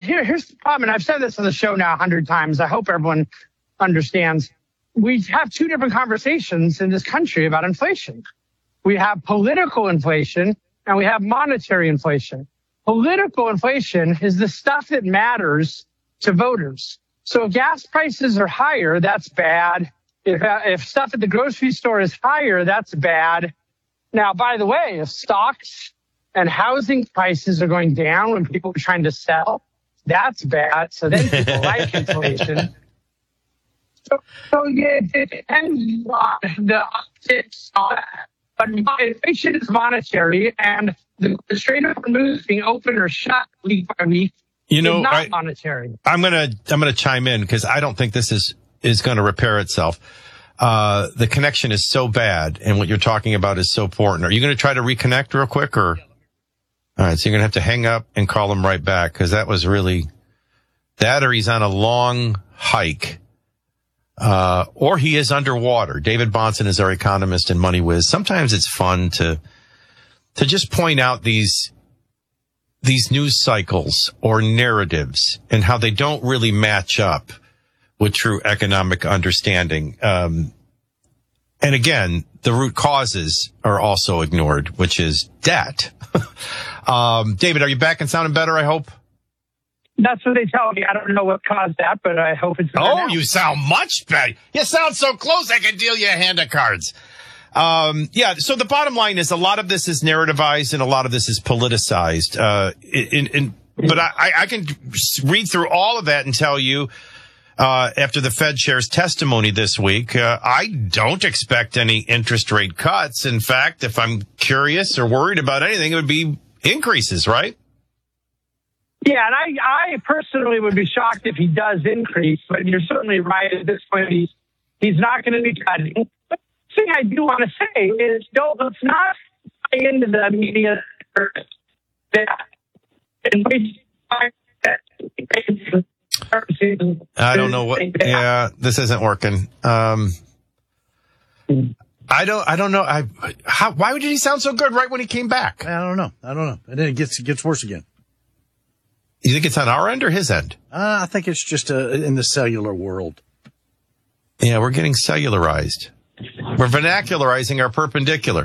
here's the problem, and I've said this on the show now 100 times. I hope everyone understands. We have two different conversations in this country about inflation. We have political inflation and we have monetary inflation. Political inflation is the stuff that matters to voters. So if gas prices are higher, that's bad. If stuff at the grocery store is higher, that's bad. Now, by the way, if stocks and housing prices are going down when people are trying to sell, that's bad. So then people like inflation. So yeah, it depends on the optics on that. But inflation is monetary, and the Strait of Hormuz being open or shut week by week is not monetary. I'm gonna chime in because I don't think this is going to repair itself. The connection is so bad, and what you're talking about is so important. Are you going to try to reconnect real quick, or? All right, so you're going to have to hang up and call him right back because that was really that, or he's on a long hike. Or he is underwater. David Bahnsen is our economist in MoneyWiz. Sometimes it's fun to just point out these news cycles or narratives and how they don't really match up with true economic understanding. And again, the root causes are also ignored, which is debt. David, are you back and sounding better, I hope? That's what they tell me. I don't know what caused that, but I hope it's better now. You sound much better. You sound so close I can deal you a hand of cards. So the bottom line is a lot of this is narrativized and a lot of this is politicized. But I can read through all of that and tell you, after the Fed chair's testimony this week, I don't expect any interest rate cuts. In fact, if I'm curious or worried about anything, it would be increases, right? Yeah, and I personally would be shocked if he does increase, but you're certainly right at this point. He's not going to be cutting. But the thing I do want to say is, let's not buy into the media that I don't know what. Yeah, this isn't working. I don't know. Why did he sound so good right when he came back? I don't know. And then it gets worse again. You think it's on our end or his end? I think it's just in the cellular world. Yeah, we're getting cellularized. We're vernacularizing our perpendicular.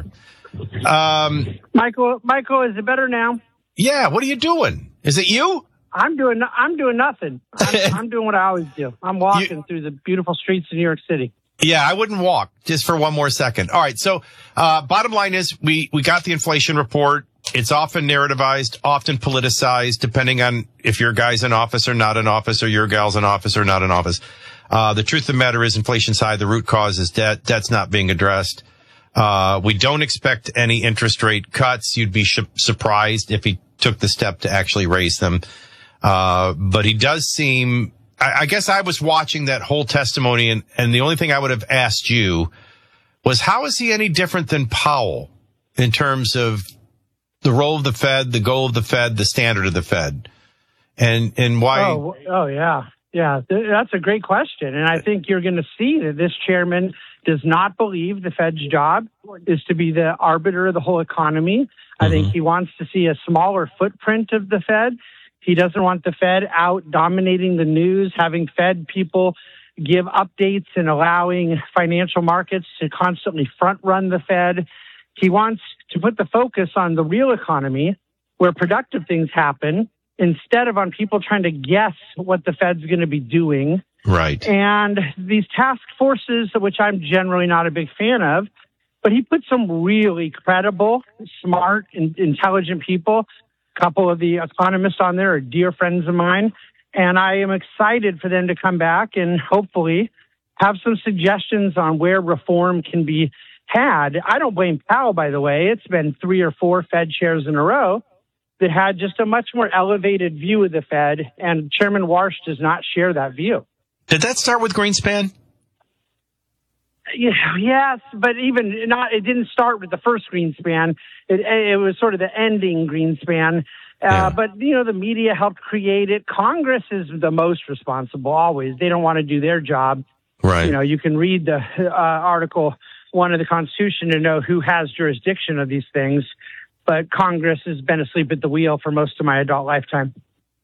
Michael, is it better now? Yeah, what are you doing? Is it you? I'm doing nothing. I'm doing what I always do. I'm walking through the beautiful streets of New York City. Yeah, I wouldn't walk just for one more second. All right, so bottom line is we got the inflation report. It's often narrativized, often politicized, depending on if your guy's in office or not in office, or your gal's in office or not in office. The truth of the matter is inflation's high. The root cause is debt. Debt's not being addressed. We don't expect any interest rate cuts. You'd be surprised if he took the step to actually raise them. But he does seem, I guess I was watching that whole testimony, and the only thing I would have asked you was, how is he any different than Powell in terms of the role of the Fed, the goal of the Fed, the standard of the Fed, and why? Oh, yeah. Yeah, that's a great question. And I think you're going to see that this chairman does not believe the Fed's job is to be the arbiter of the whole economy. I think he wants to see a smaller footprint of the Fed. He doesn't want the Fed out dominating the news, having Fed people give updates and allowing financial markets to constantly front run the Fed. He wants to put the focus on the real economy where productive things happen instead of on people trying to guess what the Fed's going to be doing. Right. And these task forces, which I'm generally not a big fan of, but he put some really credible, smart, and intelligent people. A couple of the economists on there are dear friends of mine. And I am excited for them to come back and hopefully have some suggestions on where reform can be had. I don't blame Powell, by the way. It's been 3 or 4 Fed chairs in a row that had just a much more elevated view of the Fed, and Chairman Warsh does not share that view. Did that start with Greenspan? Yes, but even not. It didn't start with the first Greenspan. It was sort of the ending Greenspan. But, the media helped create it. Congress is the most responsible, always. They don't want to do their job. Right. You can read the Article 1 of the Constitution to know who has jurisdiction of these things. But Congress has been asleep at the wheel for most of my adult lifetime.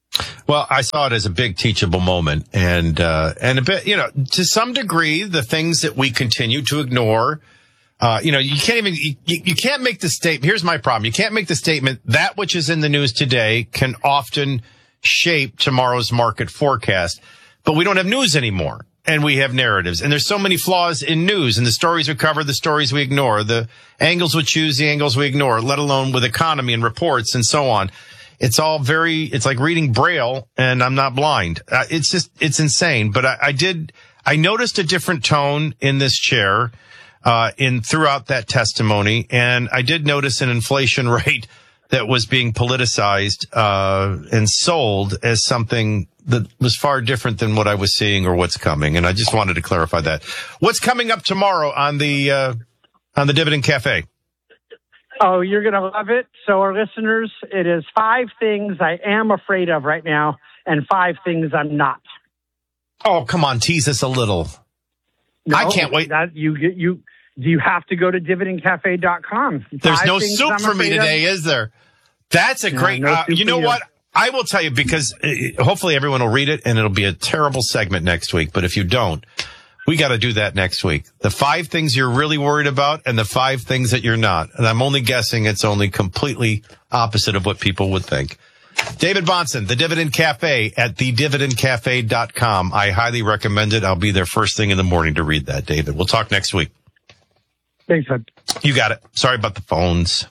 Well, I saw it as a big teachable moment and a bit, to some degree, the things that we continue to ignore, you can't make the statement. Here's my problem. You can't make the statement that which is in the news today can often shape tomorrow's market forecast, but we don't have news anymore. And we have narratives. And there's so many flaws in news and the stories we cover, the stories we ignore, the angles we choose, the angles we ignore, let alone with economy and reports and so on. It's like reading Braille and I'm not blind. It's insane. But I noticed a different tone in this chair, throughout that testimony. And I did notice an inflation rate that was being politicized, and sold as something that was far different than what I was seeing or what's coming. And I just wanted to clarify that. What's coming up tomorrow on the Dividend Cafe? Oh, you're going to love it. So our listeners, it is 5 things I am afraid of right now and 5 things I'm not. Oh, come on. Tease us a little. No, I can't wait. You have to go to dividendcafe.com. There's no soup for me today, is there? That's a great, you know what? I will tell you because hopefully everyone will read it and it'll be a terrible segment next week. But if you don't, we got to do that next week. The 5 things you're really worried about and the 5 things that you're not. And I'm only guessing it's only completely opposite of what people would think. David Bahnsen, The Dividend Cafe at thedividendcafe.com. I highly recommend it. I'll be there first thing in the morning to read that, David. We'll talk next week. Thanks, bud. You got it. Sorry about the phones.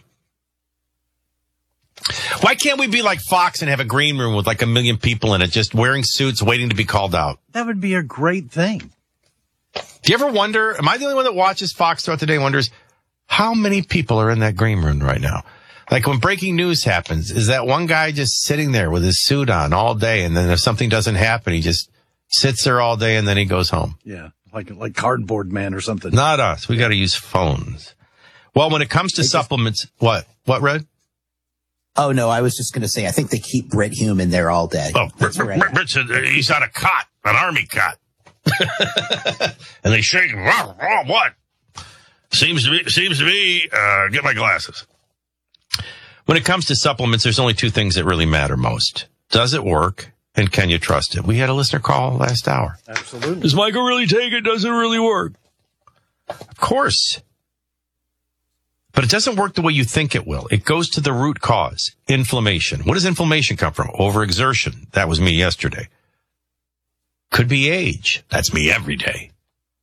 Why can't we be like Fox and have a green room with like 1 million people in it, just wearing suits, waiting to be called out? That would be a great thing. Do you ever wonder, am I the only one that watches Fox throughout the day and wonders how many people are in that green room right now? Like when breaking news happens, is that one guy just sitting there with his suit on all day, and then if something doesn't happen, he just sits there all day and then he goes home? Yeah, like Cardboard Man or something. Not us. We got to use phones. Well, when it comes to supplements, what, Red? Oh, no, I was just going to say, I think they keep Brit Hume there all day. Oh, Brit's he's on a cot, an army cot. And they shake him. What? Seems to be, get my glasses. When it comes to supplements, there's only 2 things that really matter most. Does it work? And can you trust it? We had a listener call last hour. Absolutely. Does Michael really take it? Does it really work? Of course. But it doesn't work the way you think it will. It goes to the root cause, inflammation. What does inflammation come from? Overexertion. That was me yesterday. Could be age. That's me every day.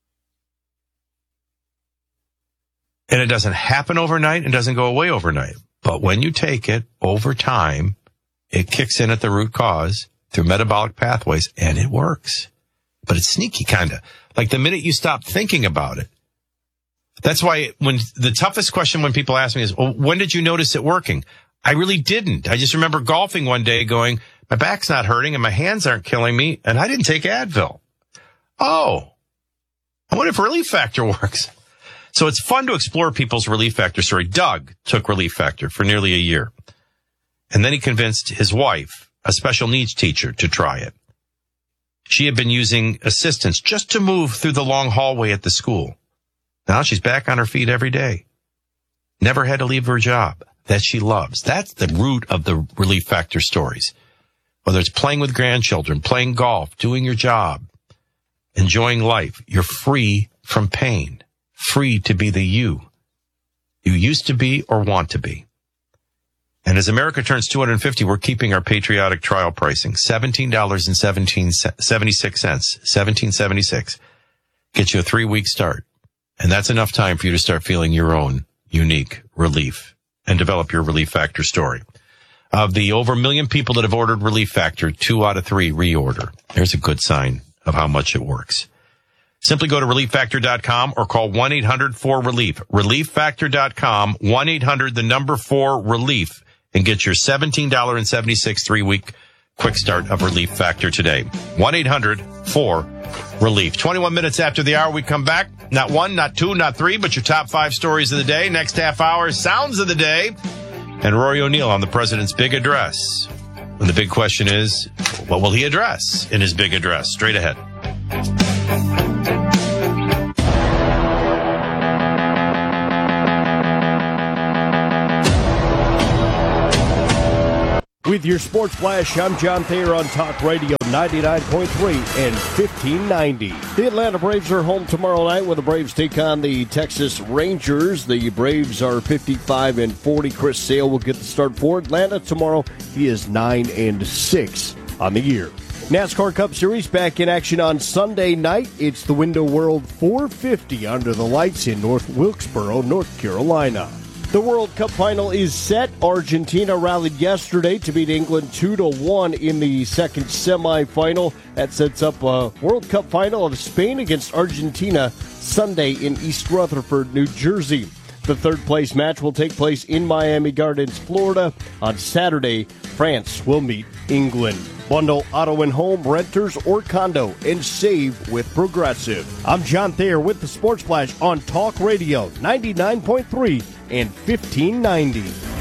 And it doesn't happen overnight and doesn't go away overnight. But when you take it over time, it kicks in at the root cause through metabolic pathways and it works. But it's sneaky kind of. Like the minute you stop thinking about it. That's why when the toughest question when people ask me is, well, when did you notice it working? I really didn't. I just remember golfing one day going, my back's not hurting and my hands aren't killing me. And I didn't take Advil. Oh, I wonder if Relief Factor works. So it's fun to explore people's Relief Factor story. Doug took Relief Factor for nearly a year. And then he convinced his wife, a special needs teacher, to try it. She had been using assistance just to move through the long hallway at the school. Now she's back on her feet every day. Never had to leave her job that she loves. That's the root of the Relief Factor stories. Whether it's playing with grandchildren, playing golf, doing your job, enjoying life, you're free from pain, free to be the you used to be or want to be. And as America turns 250, we're keeping our patriotic trial pricing, $17.76, $17.76. Get you a 3-week start. And that's enough time for you to start feeling your own unique relief and develop your Relief Factor story. Of the over 1 million people that have ordered Relief Factor, 2 out of 3 reorder. There's a good sign of how much it works. Simply go to ReliefFactor.com or call 1-800-4RELIEF. ReliefFactor.com, 1-800-4RELIEF, and get your $17.76 3-week quick start of Relief Factor today. 1-800-4RELIEF. 21 minutes after the hour, we come back. Not 1, not 2, not 3, but your top 5 stories of the day. Next half hour, sounds of the day. And Rory O'Neill on the president's big address. And the big question is, what will he address in his big address? Straight ahead. With your Sports Flash, I'm John Thayer on Talk Radio 99.3 and 1590. The Atlanta Braves are home tomorrow night when the Braves take on the Texas Rangers. The Braves are 55-40. Chris Sale will get the start for Atlanta tomorrow. He is 9-6 on the year. NASCAR Cup Series back in action on Sunday night. It's the Window World 450 under the lights in North Wilkesboro, North Carolina. The World Cup final is set. Argentina rallied yesterday to beat England 2-1 in the second semifinal. That sets up a World Cup final of Spain against Argentina Sunday in East Rutherford, New Jersey. The third-place match will take place in Miami Gardens, Florida. On Saturday, France will meet England. Bundle auto and home, renters, or condo, and save with Progressive. I'm John Thayer with the Sports Flash on Talk Radio 99.3 and 1590.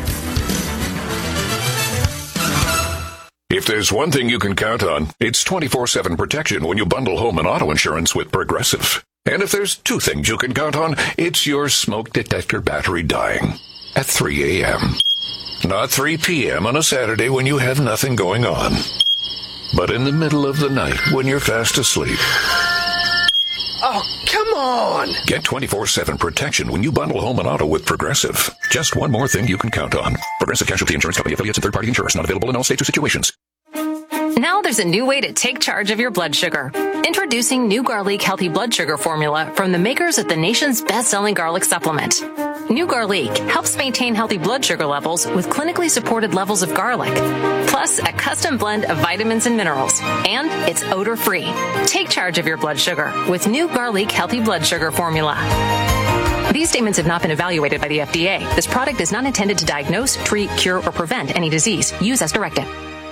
If there's one thing you can count on, it's 24/7 protection when you bundle home and auto insurance with Progressive. And if there's two things you can count on, it's your smoke detector battery dying at 3 a.m. Not 3 p.m. on a Saturday when you have nothing going on, but in the middle of the night when you're fast asleep. Oh, come on! Get 24/7 protection when you bundle home and auto with Progressive. Just one more thing you can count on. Progressive Casualty Insurance Company, affiliates, and third-party insurers. Not available in all states or situations. Now there's a new way to take charge of your blood sugar. Introducing New Garlic Healthy Blood Sugar Formula from the makers of the nation's best-selling garlic supplement. New Garlic helps maintain healthy blood sugar levels with clinically supported levels of garlic, plus a custom blend of vitamins and minerals, and it's odor-free. Take charge of your blood sugar with New Garlic Healthy Blood Sugar Formula. These statements have not been evaluated by the FDA. This product is not intended to diagnose, treat, cure, or prevent any disease. Use as directed.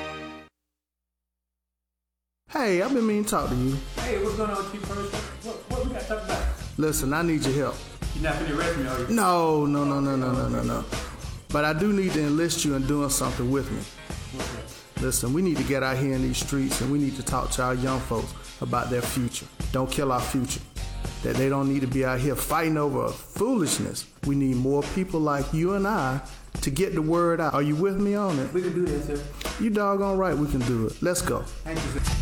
Hey, I've been meaning to talk to you. Hey, what's going on with you first? What we got to talk about? Listen, I need your help. You're not going to arrest me, are you? No. But I do need to enlist you in doing something with me. What's that? Listen, we need to get out here in these streets and we need to talk to our young folks about their future. Don't kill our future. That they don't need to be out here fighting over foolishness. We need more people like you and I to get the word out. Are you with me on it? We can do that, sir. You doggone right we can do it. Let's go. Thank you, sir.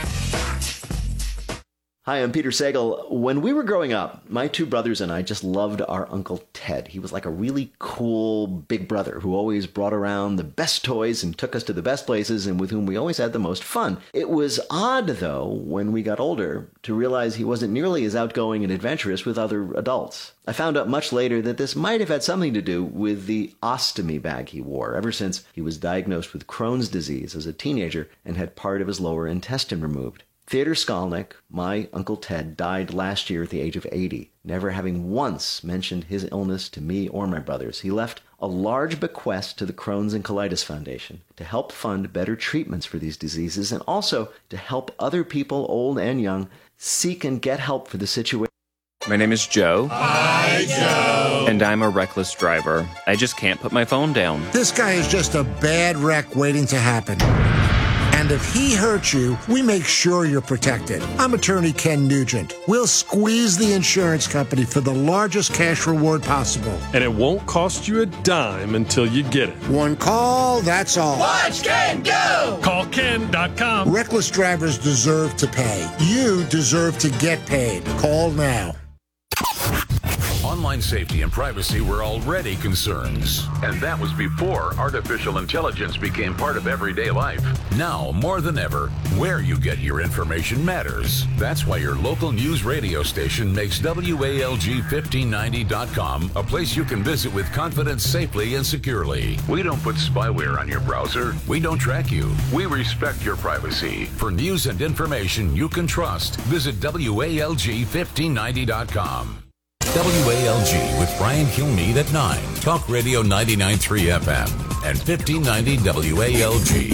Hi, I'm Peter Sagal. When we were growing up, my two brothers and I just loved our Uncle Ted. He was like a really cool big brother who always brought around the best toys and took us to the best places and with whom we always had the most fun. It was odd, though, when we got older, to realize he wasn't nearly as outgoing and adventurous with other adults. I found out much later that this might have had something to do with the ostomy bag he wore ever since he was diagnosed with Crohn's disease as a teenager and had part of his lower intestine removed. Theodor Skolnick, my Uncle Ted, died last year at the age of 80, never having once mentioned his illness to me or my brothers. He left a large bequest to the Crohn's and Colitis Foundation to help fund better treatments for these diseases and also to help other people, old and young, seek and get help for the situation. My name is Joe. Hi, Joe. And I'm a reckless driver. I just can't put my phone down. This guy is just a bad wreck waiting to happen. And if he hurts you, we make sure you're protected. I'm attorney Ken Nugent. We'll squeeze the insurance company for the largest cash reward possible. And it won't cost you a dime until you get it. One call, that's all. Watch Ken go! Call Ken.com. Reckless drivers deserve to pay. You deserve to get paid. Call now. Online safety and privacy were already concerns. And that was before artificial intelligence became part of everyday life. Now, more than ever, where you get your information matters. That's why your local news radio station makes WALG1590.com a place you can visit with confidence safely and securely. We don't put spyware on your browser. We don't track you. We respect your privacy. For news and information you can trust, visit WALG1590.com. WALG with Brian Kilmeade at 9. Talk Radio 99.3 FM and 1590 WALG.